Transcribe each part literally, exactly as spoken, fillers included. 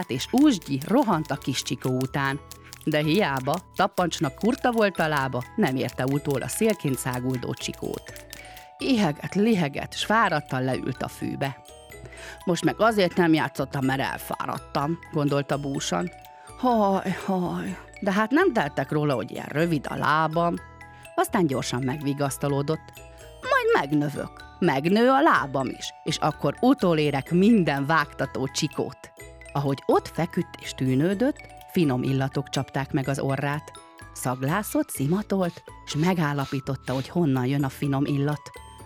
és Úzsgyi rohant a kis Csikó után. De hiába, Tappancsnak kurta volt a lába, nem érte utól a szélként száguldó Csikót. Éheget, liheget, s fáradtan leült a fűbe. Most meg azért nem játszottam, mert elfáradtam, gondolta búsan. Haj, haj, de hát nem teltek róla, hogy ilyen rövid a lábam. Aztán gyorsan megvigasztalódott. Majd megnövök, megnő a lábam is, és akkor utolérek minden vágtató Csikót. Ahogy ott feküdt és tűnődött, finom illatok csapták meg az orrát. Szaglászott, szimatolt, és megállapította, hogy honnan jön a finom illat.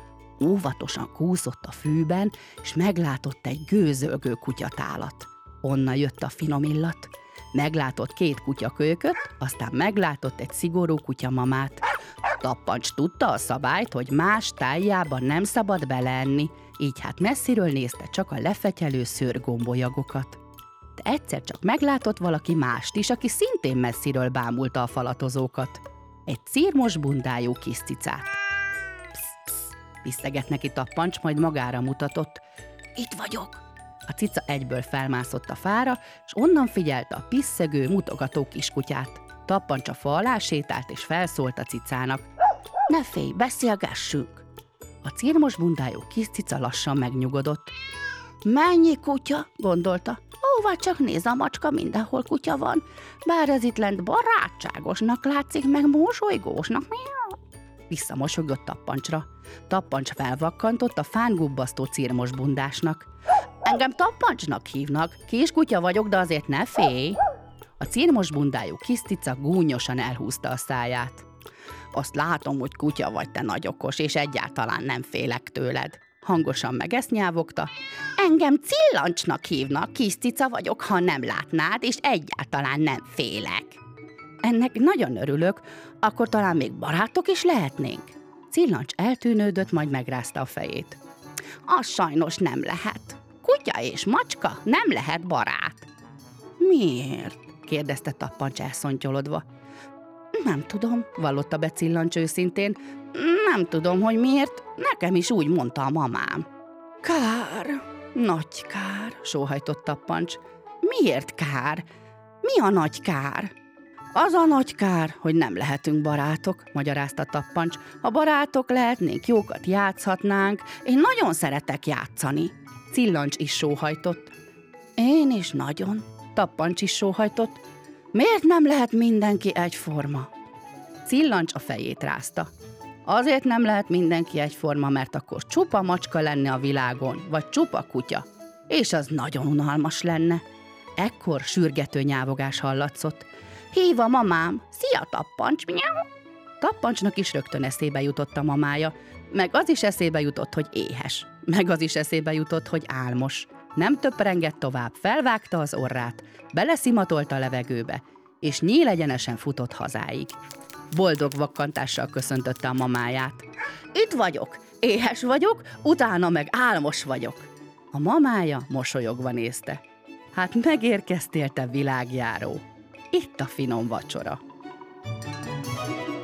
Óvatosan kúszott a fűben, és meglátott egy gőzölgő kutyatálat. Onnan jött a finom illat. Meglátott két kutyakölyköt, aztán meglátott egy szigorú kutyamamát. Tappancs tudta a szabályt, hogy más tájjában nem szabad beleenni, így hát messziről nézte csak a lefetyelő szőrgombolyagokat. De egyszer csak meglátott valaki mást is, aki szintén messziről bámulta a falatozókat. Egy círmos bundájú kis cicát. Psz, psz, piszteget neki Tappancs, majd magára mutatott. Itt vagyok! A cica egyből felmászott a fára, és onnan figyelte a piszegő, mutogató kiskutyát. Tappancs a fa alá sétált, és felszólt a cicának. Ne félj, beszélgessünk! A círmos bundájú kis cica lassan megnyugodott. Mennyi kutya? Gondolta. Óva csak néz a macska, mindenhol kutya van. Bár ez itt lent barátságosnak látszik, meg mosolygósnak. Visszamosolygott Tappancsra. Tappancs felvakkantott a fán gubbasztó círmos bundásnak. Engem Tappancsnak hívnak, kiskutya vagyok, de azért ne félj! A círmos bundájú kis cica gúnyosan elhúzta a száját. Azt látom, hogy kutya vagy, te nagy okos, és egyáltalán nem félek tőled. Hangosan meg ezt nyávogta. Engem Cillancsnak hívnak, kis cica vagyok, ha nem látnád, és egyáltalán nem félek. Ennek nagyon örülök, akkor talán még barátok is lehetnénk. Cillancs eltűnődött, majd megrázta a fejét. Az sajnos nem lehet. Kutya és macska nem lehet barát. Miért? Kérdezte Tappancs elszontyolodva. Nem tudom, vallotta be Cillancs őszintén. Nem tudom, hogy miért, nekem is úgy mondta a mamám. Kár, nagy kár, sóhajtott Tappancs. Miért kár? Mi a nagy kár? Az a nagy kár, hogy nem lehetünk barátok, magyarázta Tappancs. Ha barátok lehetnénk, jókat játszhatnánk, én nagyon szeretek játszani. Cillancs is sóhajtott. Én is nagyon. Tappancs is sóhajtott. Miért nem lehet mindenki egyforma? Cillancs a fejét rázta. Azért nem lehet mindenki egyforma, mert akkor csupa macska lenne a világon, vagy csupa kutya. És az nagyon unalmas lenne. Ekkor sürgető nyávogás hallatszott. Hív a mamám! Szia, Tappancs! Miau! Tappancsnak is rögtön eszébe jutott a mamája, meg az is eszébe jutott, hogy éhes, meg az is eszébe jutott, hogy álmos. Nem töprengett tovább, felvágta az orrát, beleszimatolt a levegőbe, és nyílegyenesen futott hazáig. Boldog vakkantással köszöntötte a mamáját. Itt vagyok, éhes vagyok, utána meg álmos vagyok. A mamája mosolyogva nézte. Hát megérkeztél, te világjáró. Itt a finom vacsora.